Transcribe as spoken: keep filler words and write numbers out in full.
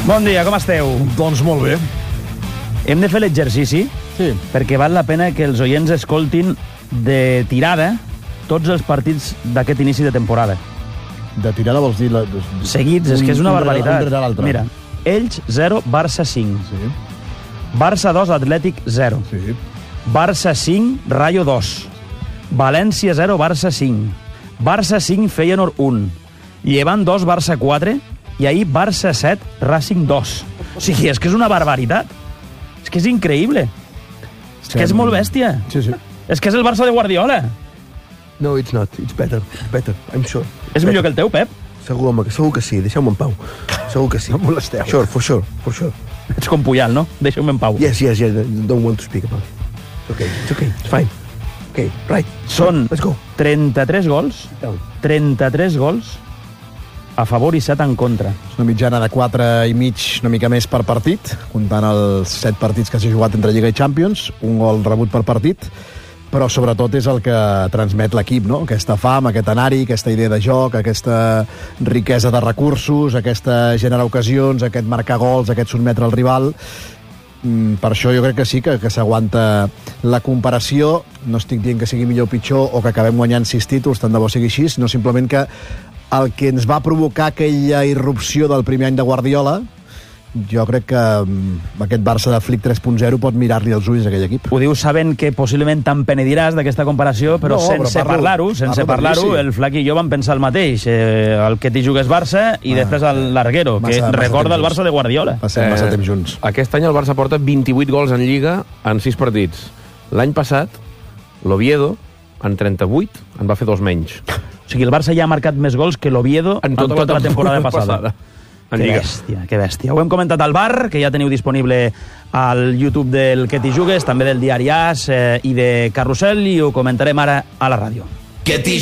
Bon dia, com esteu? Doncs molt bé. Hem de fer l'exercici Sí. perquè val la pena que els oients escoltin de tirada tots els partits d'aquest inici de temporada. De tirada vols dir... La... Seguits, és que és una un barbaritat. rere l'altre. Mira, Elx zero, Barça cinc. Sí, Barça dos, Atlètic zero. sí. Barça cinc, Rayo dos. València zero, Barça cinc. Barça cinc, Feyenoord un. Llevant dos, Barça quatre. I ahir Barça set, Racing dos. O sigui, és que és una barbaritat. És que és increïble. És que és molt bèstia. Sí, sí. És que és el Barça de Guardiola. No, it's not. It's better. It's better. I'm sure. És millor que el teu, Pep. Segur, home, que segur que sí. Deixeu-me en pau. Segur que sí. No molesteu. Sure, for sure, for sure. Ets com Puyal, no? Deixeu-me en pau. Yes, yes, yes. Don't want to speak about it. It's okay. It's okay. It's fine. Okay, right. Són Let's go. trenta-tres gols, trenta-tres gols a favor i set en contra. És una mitjana de quatre i mig, una mica més per partit, comptant els set partits que s'ha jugat entre Lliga i Champions, un gol rebut per partit, però sobretot és el que transmet l'equip, no? Aquesta fam, aquest anar-hi, aquesta idea de joc, aquesta riquesa de recursos, aquesta generar ocasions, aquest marcar gols, aquest sotmetre al rival. Mm, per això jo crec que sí, que, que s'aguanta la comparació. No estic dient que sigui millor o pitjor o que acabem guanyant sis títols, tant de bo sigui així, sinó simplement que el que ens va provocar aquella irrupció del primer any de Guardiola, jo crec que um, aquest Barça de Flick tres punt zero pot mirar-li els ulls a aquell equip. Ho dius sabent que possiblement te'n penediràs d'aquesta comparació, però No, sense però parlo- parlar-ho, sense parlo parlar-ho, d'inici. el Flac i jo vam pensar el mateix. Eh, el que t'hi jugues Barça i Ah, després el Larguero, que massa- massa recorda el temps Barça de Guardiola. Passem massa temps junts. Aquest any el Barça porta vint-i-vuit gols en Lliga en sis partits. L'any passat, l'Oviedo, en trenta-vuit, en va fer dos menys. O sigui, el Barça ja ha marcat més gols que l'Oviedo en tota, tota la temporada passada. En Que Lliga. bèstia, que bèstia. Ho hem comentat al bar, que ja teniu disponible al YouTube del Que t'hi jugues, també del Diari As eh, i de Carrusel, i ho comentarem ara a la ràdio. Que t'hi